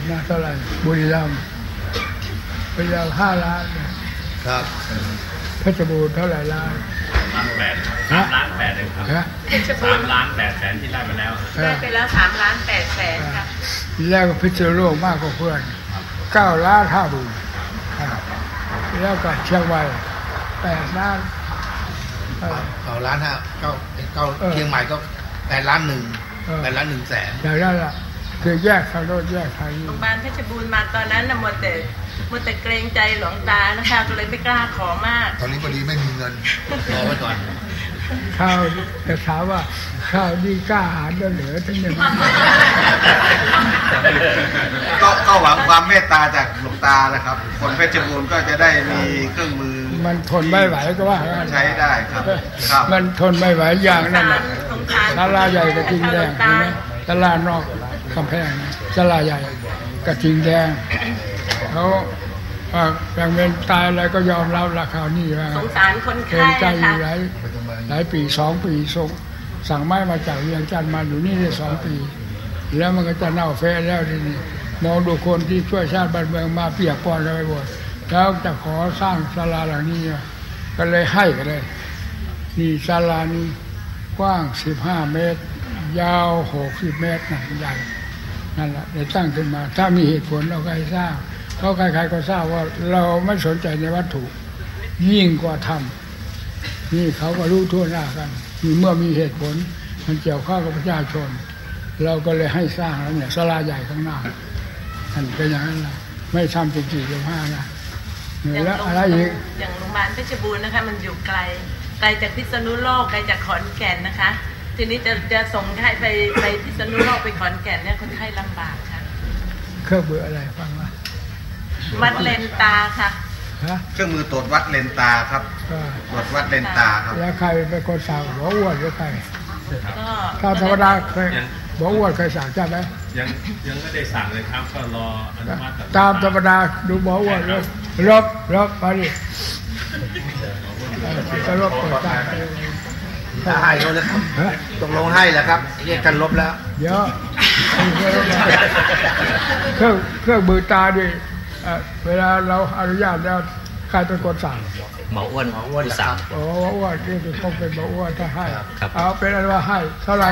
นะเท่าไหร่บุรีรัมย์5 ล้านครับเพชรบูรณ์เท่าไหร่ล้าน 3 ล้าน 8เองครับ3 ล้าน 8 แสนที่ได้ไปแล้วได้ไปแล้ว3 ล้าน 8 แสนค่ะแล้วก็พิษณุโลกมากกว่าเพื่อน9 ล้าน5 บุญแล้วก็เชียงใหม่8 ล้าน 9 ล้าน 5 9เชียงใหม่ก็8 ล้าน 8 ล้าน 1 แสนอย่างนั้นแหละคือแยกทางโน้นแยกทางนี้โรงพยาบาลเพชรบูรณ์มาตอนนั้นน่ะมัวแต่เกรงใจหลวงตานะคะก็เลยไม่กล้าขอมากตอนนี้พอดีไม่มีเงินรอไว้ก่อนข้าวจะถามว่าข้าวดีกล้าหาญเหลือทั้งนั้นก็หวังความเมตตาจากหลวงตานะครับคนเพชรบูรณ์ก็จะได้มีเครื่องมือมันทนไม่ไหวก็ว่าใช้ได้ครับมันทนไม่ไหวอย่างนั้นนะศาลาใหญ่กระทิงแดงนะศาลานอกกำแพงศาลาใหญ่กระทิงแดงเขาอย่างเป็นตายอะไรก็ยอมรับราคานี่ว่าสงสารคนไข้ใจอยู่หลายปี2 ปีสั่งไม้มาจากเวียงจันทร์มาอยู่นี่ได้2 ปีแล้วมันก็จะเน่าเฟะแล้วทีนี้มองดูคนที่ช่วยชาติบ้านเมืองมาเปียกปอนไปหมดแล้วจะขอสร้างศาลาหลังนี้ก็เลยให้กันเลยนี่ศาลานี้กว้าง15 เมตรยาว60 เมตรนะใหญ่นั่นแหละได้ตั้งขึ้นมาถ้ามีเหตุผลเราก็ให้สร้างเพราะใครๆก็ทราบว่าเราไม่สนใจในวัตถุยิ่งกว่าธรรมนี่เขาก็รู้ทั่วหน้ากันเมื่อมีเหตุผลมันเกี่ยวข้องกับประชาชนเราก็เลยให้สร้างแล้วเนี่ยศาลาใหญ่ข้างหน้าท่านเป็นอย่างนั้นนะไม่ทำเป็น4-5 นะแล้วอะไรอีกอย่างโรงพยาบาลเพชรบูรณ์นะคะมันอยู่ไกลจากพิษณุโลกไกลจากขอนแก่นนะคะทีนี้จะส่งให้ไปพิษณุโลกไปขอนแก่นเนี่ยคนไข้ลำบากค่ะเครื่องมืออะไรฟังว่าวัดเลนตาค่ะเครื่องมือตรวจวัดเลนตาครับตรวจวัดเลนตาครับแล้วใครเป็นคนสั่งหมออ้วนหรือใครถ้าธรรมดาเคยหมออ้วนเคยสั่งใช่ไหมยังไม่ได้สั่งเลยครับก็รออนุมัติตามธรรมดาดูหมออ้วนลบไปดิก็ลบเปิดตาถ้าให้เขาเลยครับตกลงให้แหละครับเรียกกันลบแล้วเยอะเครื่องมือตาดิเวลาเราอนุญาตแล้วใครเป็นคนสั่งหมออ้วนสั่งหมออ้วนนี่คือคงเป็นหมออ้วนถ้าให้เอาเป็นอะไรว่าให้เท่าไหร่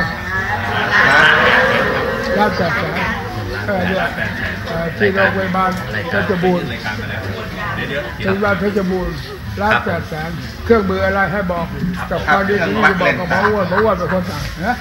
รับจากไหนเนี่ยที่โรงพยาบาลเพชรบูรณ์โรงพยาบาลเพชรบูรณ์รับ8 แสนเครื่องมืออะไรให้บอกกับข้อดีที่บอกกับหมออ้วนเป็นคนสั่งนะ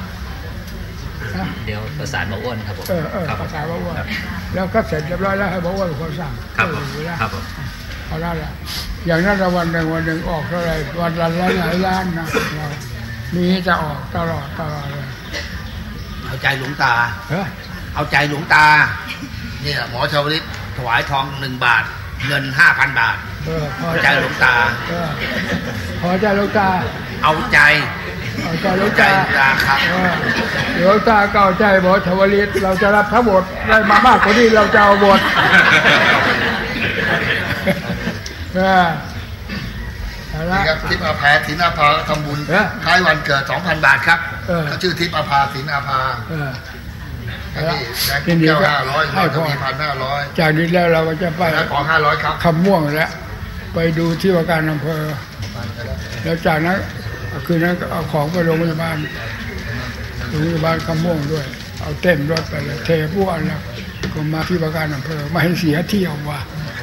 เดี๋ยวประสานหมออ้วนครับผมประสานหมออ้วนแล้วก็เสร็จเรียบร้อยแล้วให้หมออ้วนเป็นคนสั่งครับผมเอาได้ละอย่างนั้นวันหนึ่งออกเท่าไรวันละหลายล้านนะเรามีจะออกตลอดเลยเอาใจหลวงตาเอาใจหลวงตาเนี่ยหมอชาวลิตถวายทอง1 บาทเงิน 5,000 บาทพอใจหลวงตาพอใจหลวงตาเอาใจหลวงตาครับหลวงตาเก่าใจหมอชาวลิตเราจะรับทั้งหมดได้มามากกว่านี้เราจะเอาหมดนี่ครับทิพย์อาภาศิลอาภาทำบุญคล้ายวันเกิด 2,000 บาทครับเขาชื่อทิพย์อาภาศิลอาภานี่แบงค์500ให้พอ1,500 จากนี้แล้วเราก็จะไปของ500ครับคำม่วงแล้วไปดูที่ว่าการอำเภอแล้วจากนั้นคืนนั้นเอาของไปโรงพยาบาลคำม่วงด้วยเอาเต็มรถไปเลยเทพวกแล้วก็มาที่ว่าการอำเภอไม่ให้เสียเที่ยวว่า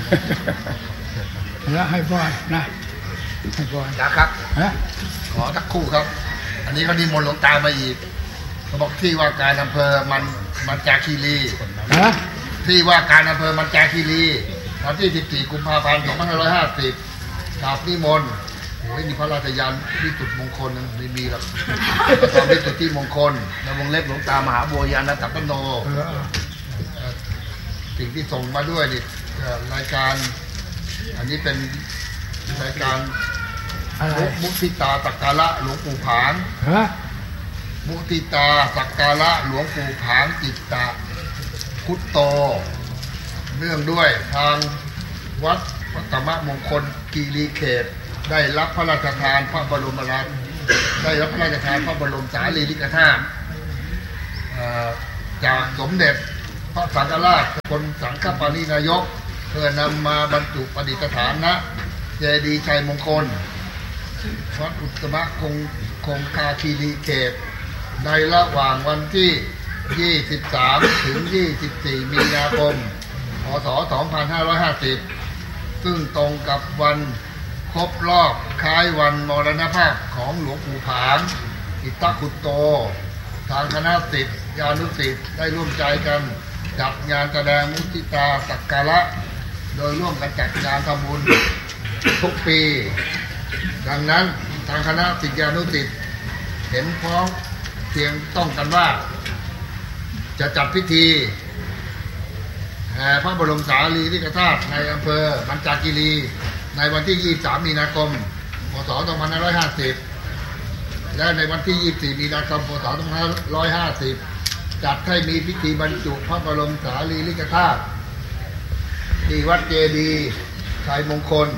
แล้วให้พ่อนะให้พ่อครับขอสักคู่ครับอันนี้เขานิมนต์หลวงตามาอีกเขาบอกที่ว่าการอำเภอมันจาคีรีที่ว่าการอำเภอมันจาคีรีวันที่14 กุมภาพันธ์ 2550กราบนิมนต์โอ้ยมีพระราชยานวิสุทธิมงคลไม่มีหรอกตอนวิสุทธิมงคลในวงเล็บหลวงตามหาบัวยานตัปปโนสิ่งที่ส่งมาด้วยนี่รายการอันนี้เป็นรายการมุทิตาสักการะหลวงปู่ผางมุทิตาสักการะหลวงปู่ผางจิตตะพุทโตเนื่องด้วยทางวัดพระธรรมมงคลคีรีเขตได้รับพระราชทานพระบรมราชได้รับพระราชทานพระบรมสารีริกธาตุจากสมเด็จพระสังฆราชคนสังฆปานินายกเพื่อนำมาบรรจุประดิษฐานณเจดีย์ชัยมงคลวัดอุตมะคงคาคีรีเขตในระหว่างวันที่ 23 ถึง 24 มีนาคม พ.ศ. 2550 ซึ่งตรงกับวันครบรอบคล้ายวันมรณภาพของหลวงปู่ผางอิตตคุตโตทางคณะศิษยานุศิษย์ได้ร่วมใจกันจัดงานแสดงมุทิตาสักการะโดยร่วมกันจัดงานทำบุญทุกปีดังนั้นทางคณะศิษยานุศิษย์เห็นพ้องเพียงต้องกันว่าจะจัดพิธีแห่พระบรมสารีริกธาตุในอำเภอมัญจาคีรีในวันที่ 23 มีนาคม พ.ศ. 2550 และในวันที่ 24 มีนาคม พ.ศ. 2550 จัดให้มีพิธีบรรจุพระบรมสารีริกธาตุที่วัดเจดีย์ชัยมงคล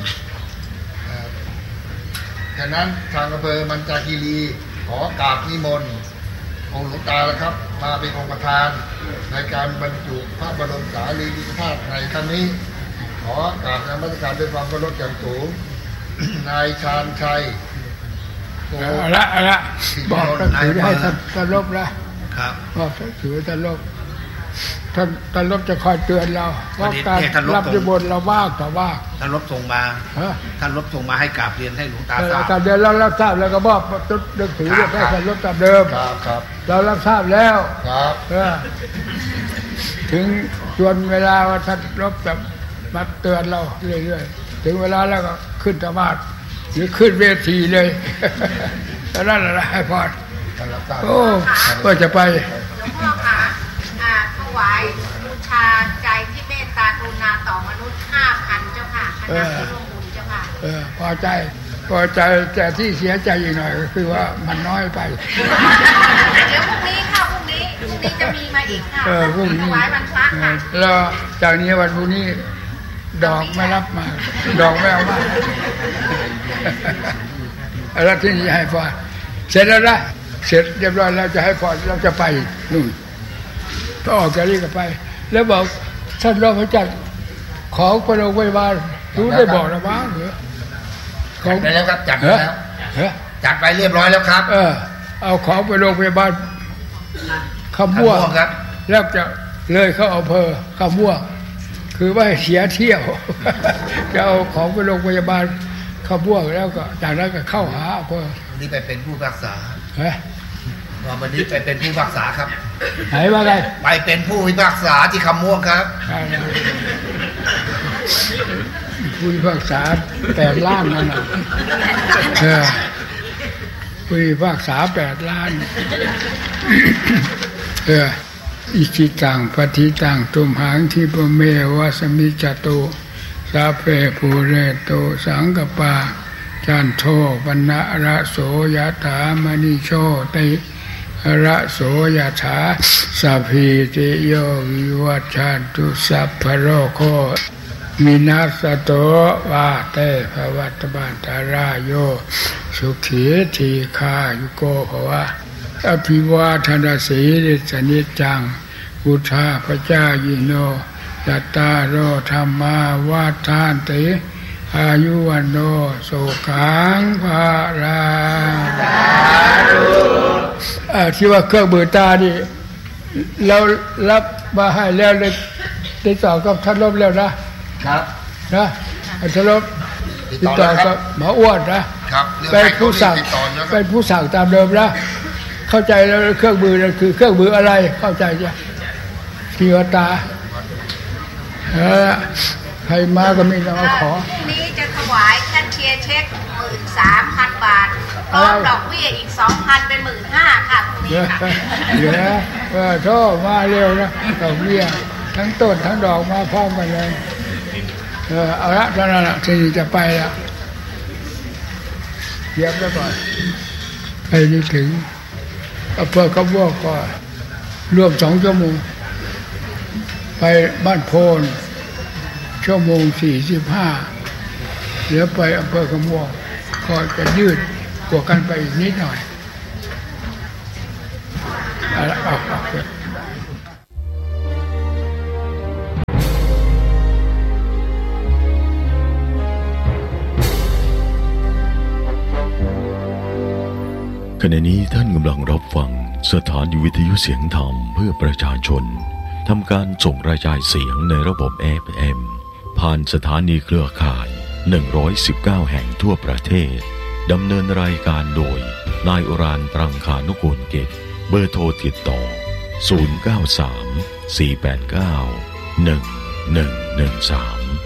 ฉะนั้นทางอำเภอมัญจาคีรีขอกราบนิมนต์องค์หลวงตาแล้วครับมาเป็นองค์ประธานในการบรรจุพระบรมสารีริกธาตุในครั้งนี้ขอกราบนมัสการด้วยความเคารพอย่างสูง นายชาญชัยเอาละบอกท่านถือให้ท่านลบนะครับบอกท่านถือท่านลบท่านลบจะคอยเตือนเราว่าการรับนิมนต์เราบ้างแต่ว่าท่านลบส่งมาท่านลบส่งมาให้กราบเรียนให้หลวงตาทราบการเดินเรารับทราบแล้วก็บอกนึกถือว่าท่านลบตามเดิมครับเรารับทราบแล้วครับถึงจวนเวลาว่าท่านลบแบบมาเตือนเราเรื่อยๆถึงเวลาแล้วก็ขึ้นธรรมาสหรือขึ้นเวทีเลยแล้วนั่นแหละให้พอดโอ้ก็จะไปหลวงพ่อค่ะถวายบูชาใจที่เมตตากรุณาต่อมนุษย์ 5,000 เจ้าค่ะคณะผู้ร่วมบุญเจ้าค่ะพอใจแต่ที่เสียใจอีกหน่อยก็คือว่ามันน้อยไปเดี๋ยวพรุ่งนี้ค่ะพรุ่งนี้จะมีมาอีกค่ะพรุ่งนี้ถวายวันพระค่ะแล้วจากนี้วันพรุ่งนี้ดอกไม่รับมาดอกไม่เอามาแล้วที่นี่ให้พอเสร็จแล้วนะเสร็จเรียบร้อยแล้วจะให้พอเราจะไปนู่นก็ออกจากนี้ก็ไปแล้วบอกท่านรองผู้จัดของพระโรงพยาบาลรู้ได้บอกนะบ้างเหรอจัดไปแล้วครับจัดไปแล้วจัดไปเรียบร้อยแล้วครับเอาของไปโรงพยาบาลคำม่วงครับแล้วจะเลยเข้าอำเภอคำม่วงคือว่าเสียเที่ยวจะเอาของไปโรงพยาบาลคำม่วงแล้วก็จากนั้นก็เข้าหาอำเภอวันนี้ไปเป็นผู้รักษาวันนี้ไปเป็นผู้รักษาครับไหนว่าไงไปเป็นผู้พิพากษาที่คำม่วงครับผู้พิพากษา8 ล้านนั่นน่ะผู้พิพากษา8 ล้านอิจิตังปฏิตังตุมหังทิปเมวะสมิจโตสัพเพภูเรโตสังกปาจันโทปนะระโสยถามณิโชติระโสยถาสัพพิติโยวิวัชชันตุสัพพโรโคมินัสโตวาเตภวัตบันตารายโยสุขีทีฆายุโกภวะอภิวาทนาสีริสนิจังพุทธาพเจ้ายิโนยัตตาโรธรรมาวาทานติอายุวันโนสุขังภาลังที่ว่าเครื่องมือตานี่เรารับมาให้แล้วเลยติดต่อกับท่านลบแล้วนะครับนะท่านลบติดต่อกับหมออ้วนนะเป็นผู้สั่งตามเดิมนะเข้าใจแล้วเครื่องมือนั่นคือเครื่องมืออะไรเข้าใจจ้ะที่ว่าตาใครมาก็มีเราขอพรุ่งนี้จะถวายแคชเชียร์เช็ค 13,000 บาทพร้อมดอกเบี้ยอีก 2,000 เป็น 15,000 ค่ะพรุ่งนี้ค่ะเดี๋ยวโทษมาเร็วนะดอกเบี้ยทั้งต้นทั้งดอกมาพร้อมกันเลยเอาละตอนนั้นทีนี้จะไปแล้วเย็บแล้วก่อนไปนี่ถึงอำเภอคำม่วงก็ร่วม2 ชั่วโมงไปบ้านโพน1 ชั่วโมง 45เดี๋ยวไปอำเภอคำม่วงก็จะยืดกว่ากันไปอีกนิดหน่อยเอาขณะนี้ท่านกำลังรับฟังสถานีวิทยุเสียงธรรมเพื่อประชาชนทำการส่งกระจายเสียงในระบบ FM ผ่านสถานีเครือข่าย119แห่งทั่วประเทศดำเนินรายการโดยนายอุรานปรังคานุกูลกิจเบอร์โทรติดต่อ093 489 1113